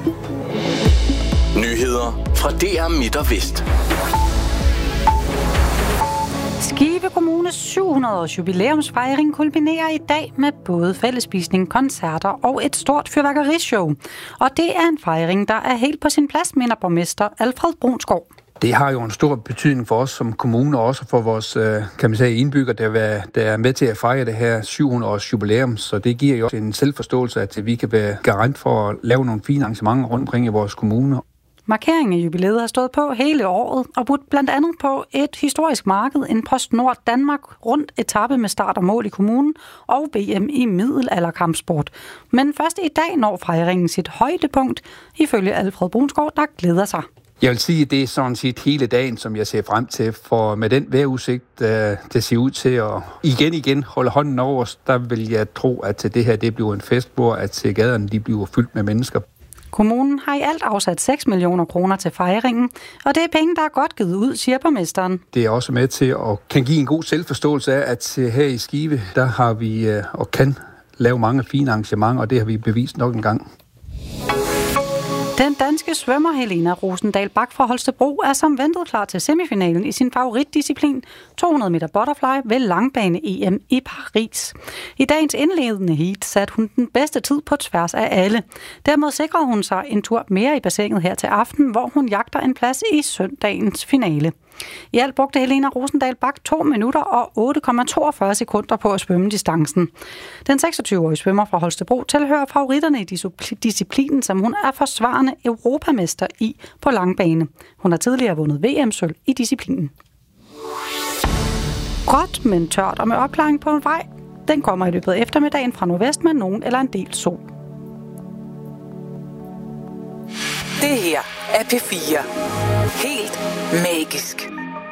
Nyheder fra DR Midt og Vest. Skive Kommunes 700-års jubilæumsfejring kulminerer i dag med både fællesspisning, koncerter og et stort fyrværkerishow. Og det er en fejring, der er helt på sin plads, mener borgmester Alfred Brunsgaard. Det har jo en stor betydning for os som kommune, og også for vores kan man sige, indbyggere, der er med til at fejre det her 700-års jubilæum. Så det giver jo også en selvforståelse, at vi kan være garant for at lave nogle fine arrangementer rundt omkring i vores kommune. Markeringen af jubilæet har stået på hele året og budt blandt andet på et historisk marked, en PostNord Danmark rundt etape med start og mål i kommunen og VM i middelalderkampsport. Men først i dag når fejringen sit højdepunkt, ifølge Alfred Brunsgaard, der glæder sig. Jeg vil sige, at det er sådan set hele dagen, som jeg ser frem til, for med den vejrudsigt, det ser ud til at igen holde hånden over os, der vil jeg tro, at det her det bliver en fest, hvor at gaderne de bliver fyldt med mennesker. Kommunen har i alt afsat 6 millioner kroner til fejringen, og det er penge, der er godt givet ud, siger borgmesteren. Det er også med til at kan give en god selvforståelse af, at her i Skive, der har vi og kan lave mange fine arrangementer, og det har vi bevist nok en gang. Den danske svømmer Helena Rosendal Bach fra Holstebro er som ventet klar til semifinalen i sin favoritdisciplin 200 meter butterfly ved langbane-EM i Paris. I dagens indledende heat satte hun den bedste tid på tværs af alle. Dermed sikrede hun sig en tur mere i bassinet her til aften, hvor hun jagter en plads i søndagens finale. I alt brugte Helena Rosendal Bach 2 minutter og 8,42 sekunder på at svømme distancen. Den 26-årige svømmer fra Holstebro tilhører favoritterne i disciplinen, som hun er forsvarende europamester i på langbane. Hun har tidligere vundet VM-sølv i disciplinen. Gråt, men tørt og med opklaring på en vej. Den kommer i løbet af eftermiddagen fra nordvest med nogen eller en del sol. Det her er P4. Helt